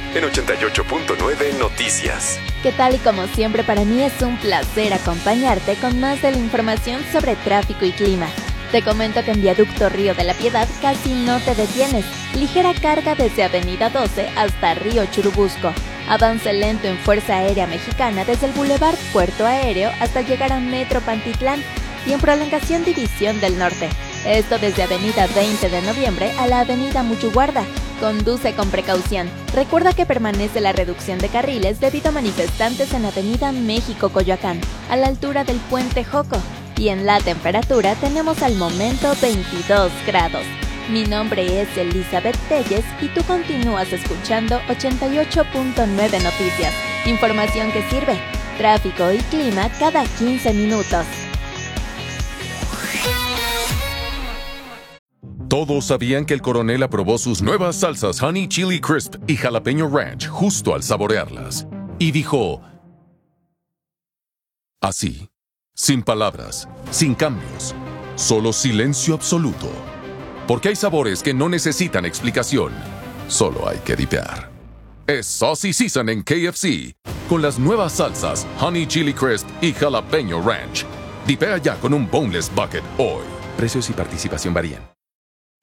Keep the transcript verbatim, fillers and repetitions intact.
en ochenta y ocho punto nueve Noticias. ¿Qué tal? Y como siempre, para mí es un placer acompañarte con más de la información sobre tráfico y clima. Te comento que en Viaducto Río de la Piedad casi no te detienes. Ligera carga desde Avenida doce hasta Río Churubusco. Avance lento en Fuerza Aérea Mexicana desde el Boulevard Puerto Aéreo hasta llegar a Metro Pantitlán y en prolongación División del Norte. Esto desde Avenida veinte de Noviembre a la Avenida Muchuguarda. Conduce con precaución. Recuerda que permanece la reducción de carriles debido a manifestantes en Avenida México-Coyoacán, a la altura del Puente Joco. Y en la temperatura tenemos al momento veintidós grados. Mi nombre es Elizabeth Telles y tú continúas escuchando ochenta y ocho punto nueve Noticias. Información que sirve. Tráfico y clima cada quince minutos. Todos sabían que el coronel aprobó sus nuevas salsas Honey Chili Crisp y Jalapeño Ranch justo al saborearlas. Y dijo... así, sin palabras, sin cambios, solo silencio absoluto. Porque hay sabores que no necesitan explicación, solo hay que dipear. Es Saucy Season en K F C, con las nuevas salsas Honey Chili Crisp y Jalapeño Ranch. Dipea ya con un Boneless Bucket hoy. Precios y participación varían.